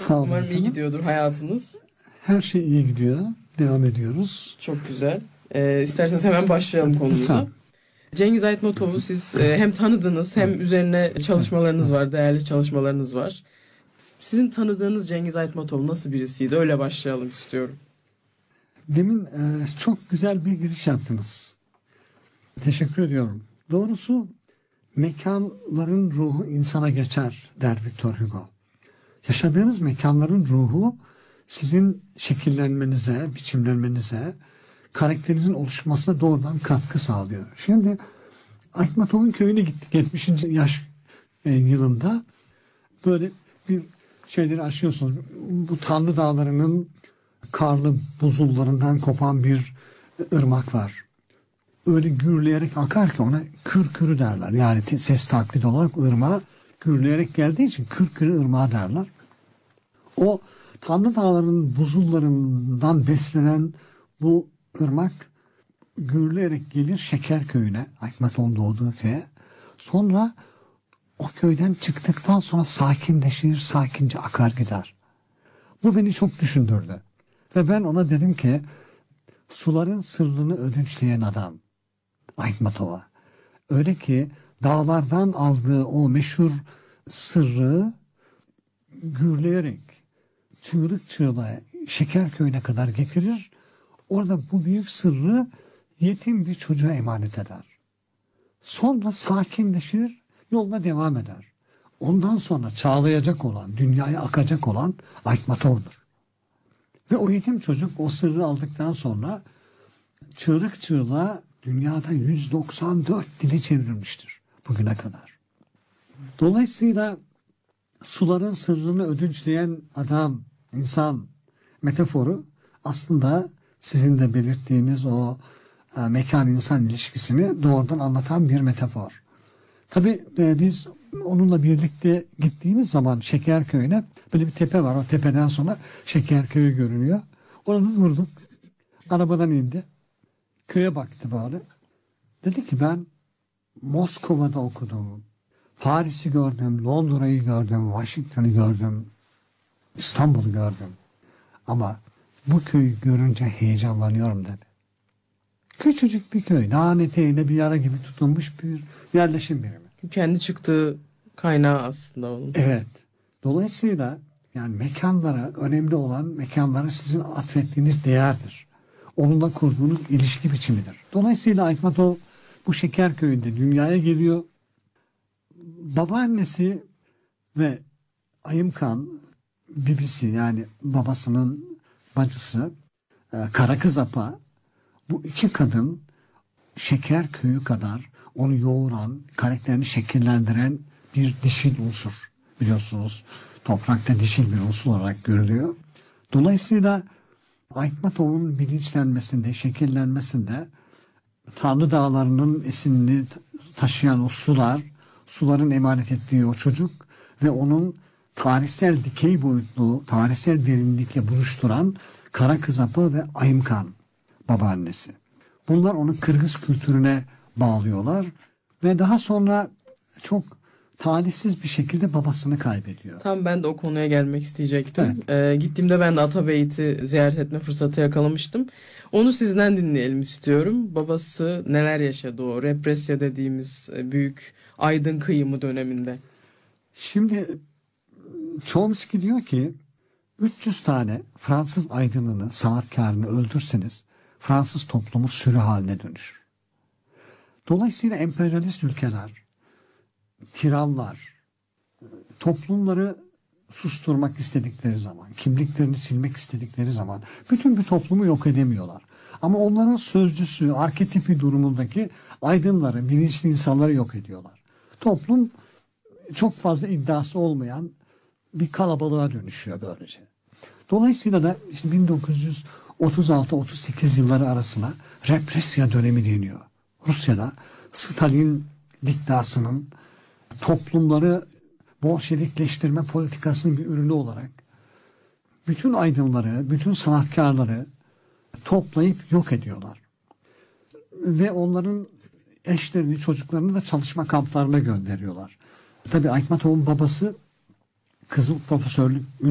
Sağ olun Umarım iyi efendim. gidiyordur hayatınız. Her şey iyi gidiyor. Devam ediyoruz. Çok güzel. İsterseniz hemen başlayalım konumuza. Lütfen. Cengiz Aytmatov'u siz hem tanıdınız hem üzerine çalışmalarınız var, değerli çalışmalarınız var. Sizin tanıdığınız Cengiz Aytmatov nasıl birisiydi? Öyle başlayalım istiyorum. Demin çok güzel bir giriş yaptınız. Teşekkür ediyorum. Doğrusu mekanların ruhu insana geçer der Victor Hugo. Yaşadığınız mekanların ruhu sizin şekillenmenize, biçimlenmenize, karakterinizin oluşmasına doğrudan katkı sağlıyor. Şimdi Aytmatov'un köyüne gittik 70. yaş yılında. Böyle bir şeyleri aşıyorsunuz. Bu Tanrı Dağları'nın karlı buzullarından kopan bir ırmak var. Öyle gürleyerek akar ki ona kürkürü derler. Yani ses taklidi olarak ırmağa gürleyerek geldiği için kürkürü ırmağı derler. O Tanrı Dağları'nın buzullarından beslenen bu ırmak gürleyerek gelir Şekerköy'üne, Aytmatov'un doğduğu köye. Sonra o köyden çıktıktan sonra sakinleşir, sakince akar gider. Bu beni çok düşündürdü. Ve ben ona dedim ki suların sırrını ödünçleyen adam Aytmatov'a. Öyle ki dağlardan aldığı o meşhur sırrı gürleyerek çığlık çığlığa Şekerköy'üne kadar getirir. Orada bu büyük sırrı yetim bir çocuğa emanet eder. Sonra sakinleşir, yoluna devam eder. Ondan sonra çağlayacak olan, dünyaya akacak olan Aytmatov'dur. Ve o yetim çocuk o sırrı aldıktan sonra çığlık çığlığa dünyada 194 dili çevrilmiştir bugüne kadar. Dolayısıyla suların sırrını ödünçleyen adam, insan metaforu aslında sizin de belirttiğiniz o mekan-insan ilişkisini doğrudan anlatan bir metafor. Tabii biz onunla birlikte gittiğimiz zaman Şekerköy'üne böyle bir tepe var. O tepeden sonra Şekerköy'ü görünüyor. Orada durduk. Arabadan indi. Köye baktı böyle. Dedi ki ben Moskova'da okudum. Paris'i gördüm, Londra'yı gördüm, Washington'ı gördüm, İstanbul'u gördüm. Ama bu köyü görünce heyecanlanıyorum dedi. Küçücük bir köy, dağın eteğinde bir yara gibi tutulmuş bir yerleşim birimi. Kendi çıktığı kaynağı aslında onun. Evet. Dolayısıyla yani mekanlara, önemli olan mekanlara sizin atfettiğiniz değerdir. Onunla kurduğunuz ilişki biçimidir. Dolayısıyla Aytmatov bu Şekerköy'ünde dünyaya geliyor. Babaannesi ve Ayımkan bibisi yani babasının bacısı Kara Kız Apa, bu iki kadın Şekerköy'ü kadar onu yoğuran, karakterini şekillendiren bir dişil unsur. Biliyorsunuz toprakta dişil bir unsur olarak görülüyor. Dolayısıyla Aytmatov'un bilinçlenmesinde, şekillenmesinde Tanrı Dağları'nın esinini taşıyan o sular, suların emanet ettiği o çocuk ve onun tarihsel dikey boyutlu, tarihsel derinlikle buluşturan Kara Kız Apa ve Ayımkan babaannesi. Bunlar onu Kırgız kültürüne bağlıyorlar ve daha sonra çok talihsiz bir şekilde babasını kaybediyor. Tam ben de o konuya gelmek isteyecektim. Evet. Gittiğimde ben de Atabeyt'i ziyaret etme fırsatı yakalamıştım. Onu sizden dinleyelim istiyorum. Babası neler yaşadı o represya dediğimiz büyük aydın kıyımı döneminde. Şimdi Chomsky diyor ki 300 tane Fransız aydınını, sanatkarını öldürseniz Fransız toplumu sürü haline dönüşür. Dolayısıyla emperyalist ülkeler, tiranlar, toplumları susturmak istedikleri zaman, kimliklerini silmek istedikleri zaman bütün bir toplumu yok edemiyorlar. Ama onların sözcüsü, arketipi durumundaki aydınları, bilinçli insanları yok ediyorlar. Toplum çok fazla iddiası olmayan bir kalabalığa dönüşüyor böylece. Dolayısıyla da işte 1936-38 yılları arasına represya dönemi deniyor. Rusya'da Stalin diktasının toplumları Bolşevikleştirme politikasının bir ürünü olarak bütün aydınları, bütün sanatkarları toplayıp yok ediyorlar. Ve onların eşlerini, çocuklarını da çalışma kamplarına gönderiyorlar. Tabii Aytmatov'un babası Kızıl Profesörlük